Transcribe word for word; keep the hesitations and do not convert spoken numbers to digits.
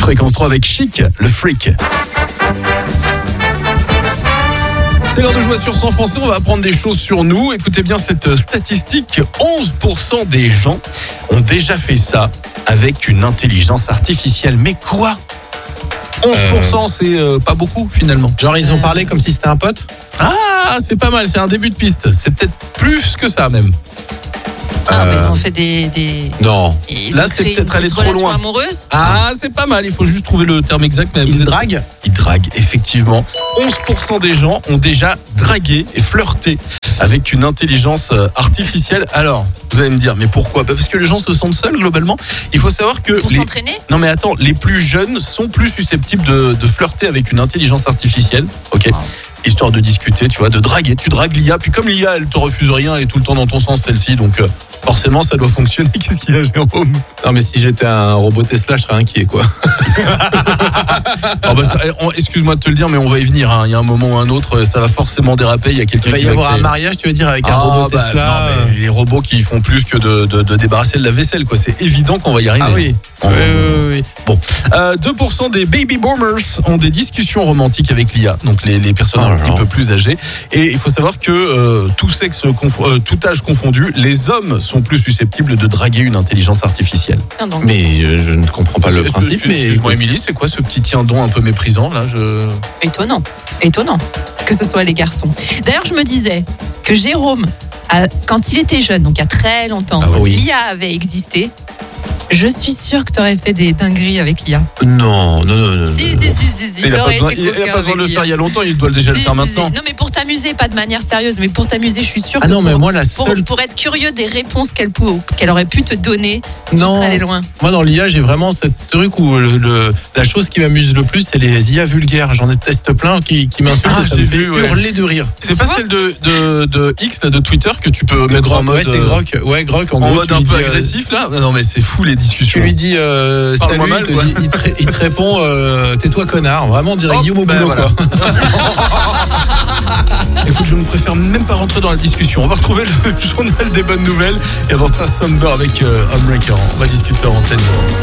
Fréquence trois avec Chic, le freak. C'est l'heure de jouer sur cent français, on va apprendre des choses sur nous. Écoutez bien cette statistique, onze pour cent des gens ont déjà fait ça avec une intelligence artificielle. Mais quoi ? onze pour cent, euh... c'est euh, pas beaucoup finalement. Genre ils ont parlé comme si c'était un pote ? Ah, c'est pas mal, c'est un début de piste. C'est peut-être plus que ça même. Ah, euh... mais ils ont fait des... des... Non. Ils Là, c'est peut-être aller trop loin. Amoureuse. Ah, c'est pas mal, il faut juste trouver le terme exact. Mais ils êtes... draguent ? Ils draguent, effectivement. onze pour cent des gens ont déjà dragué et flirté avec une intelligence artificielle. Alors, vous allez me dire, mais pourquoi ? Parce que les gens se sentent seuls, globalement. Il faut savoir que... Pour les... s'entraîner ? Non, mais attends, les plus jeunes sont plus susceptibles de, de flirter avec une intelligence artificielle. Ok. Wow. Histoire de discuter, tu vois, de draguer. Tu dragues l'I A, puis comme l'I A, elle te refuse rien, elle est tout le temps dans ton sens, celle-ci, donc... Euh... Forcément, ça doit fonctionner. Qu'est-ce qu'il y a, Jérôme ? Non, mais si j'étais un robot Tesla, je serais inquiet, quoi. oh bah ça, on, excuse-moi de te le dire, mais on va y venir. Hein. Il y a un moment ou un autre, ça va forcément déraper. Il y a quelqu'un Il va y qui avoir va un mariage, tu veux dire, avec un ah, robot bah, Tesla. Non, mais les robots qui font plus que de, de, de débarrasser de la vaisselle, quoi. C'est évident qu'on va y arriver. Ah oui. On... oui, oui, oui. Bon, euh, deux pour cent des baby boomers ont des discussions romantiques avec l'I A. Donc les, les personnes oh, un petit peu plus âgées. Et il faut savoir que euh, tout sexe, conf... euh, tout âge confondu, les hommes sont plus susceptibles de draguer une intelligence artificielle. Mais euh, je ne comprends pas le principe. Ce, mais excuse-moi, Émilie, c'est quoi ce petit tiens-don un peu méprisant là je... Étonnant, étonnant que ce soit les garçons. D'ailleurs, je me disais que Jérôme, a, quand il était jeune, donc il y a très longtemps, ah, oui. l'I A avait existé. Je suis sûre que tu aurais fait des dingueries avec l'I A. Non, non, non, non. Si, si, si, si, si. Il n'a pas besoin, il a pas besoin de le faire il y a longtemps, il doit déjà le faire maintenant. Non, mais pour t'amuser, pas de manière sérieuse, mais pour t'amuser, je suis sûre ah que non, pour, mais moi, la seule... pour, pour être curieux des réponses qu'elle, qu'elle aurait pu te donner, tu non. serais allé loin. Moi, dans l'I A, j'ai vraiment ce truc où le, le, la chose qui m'amuse le plus, c'est les I A vulgaires. J'en déteste plein qui, qui m'insultent ah, et ça me fait ouais. hurler de rire. C'est pas vois celle de, de, de X, là, de Twitter, que tu peux mettre Grok, en mode... Ouais, c'est Grok. Ouais, Grok, en, en gros, mode un peu dis, agressif, là. Non, mais c'est fou, les discussions. Tu lui dis... Euh, salut, mal, il, te dit, il, te, il te répond euh, tais-toi connard, vraiment on dirait Guillaume au boulot ben, voilà. quoi. Écoute, je ne préfère même pas rentrer dans la discussion. On va retrouver le journal des bonnes nouvelles et avant ça Somber avec euh, Homebreaker. On va discuter en antenne.